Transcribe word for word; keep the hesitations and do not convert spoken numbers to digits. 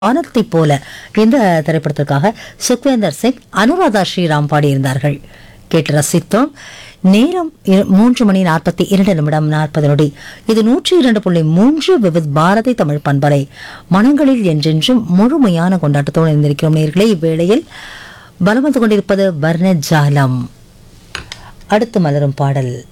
வானத்தை போல இந்த திரைப்படத்திற்காக சுக்வேந்தர் சிங், அனுராதா ஸ்ரீராம் பாடியிருந்தார்கள். கேட்டு ரசித்தோம். நேரம் இ- மூன்று மணி நாற்பத்தி இரண்டு நிமிடம் நாற்பது நொடி. இது நூற்றி இரண்டு புள்ளி மூன்று விவித் பாரதி தமிழ் பண்பலை. மனங்களில் என்றென்றும் முழுமையான கொண்டாட்டத்தோடு இருந்திருக்கிறோம் நேயர்களே. இவ்வேளையில் பலம் வந்து கொண்டிருப்பது வர்ணஜாலம். அடுத்து மலரும் பாடல்